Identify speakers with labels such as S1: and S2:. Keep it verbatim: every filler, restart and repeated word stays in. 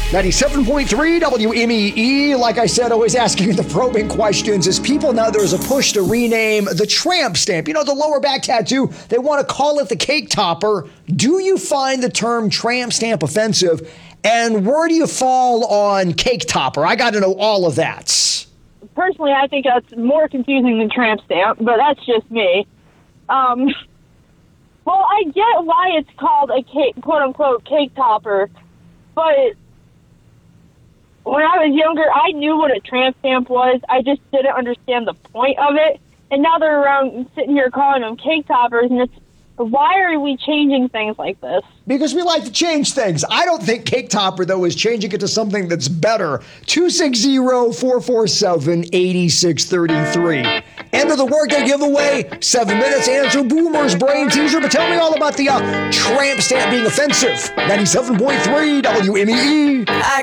S1: ninety-seven point three W M E E. Like I said, always asking the probing questions. As people now, there's a push to rename the tramp stamp. You know, the lower back tattoo, they want to call it the cake topper. Do you find the term tramp stamp offensive? And where do you fall on cake topper? I got to know all of that.
S2: Personally, I think that's more confusing than tramp stamp, but that's just me. Um, well, I get why it's called a cake, quote-unquote cake topper, but when I was younger, I knew what a tramp stamp was. I just didn't understand the point of it. And now they're around sitting here calling them cake toppers, and it's, why are we changing things like this?
S1: Because we like to change things. I don't think cake topper, though, is changing it to something that's better. two six zero, four four seven, eight six three three. End of the workday giveaway. Seven minutes. Answer Boomer's brain teaser. But tell me all about the uh, tramp stamp being offensive. ninety-seven point three W M E E.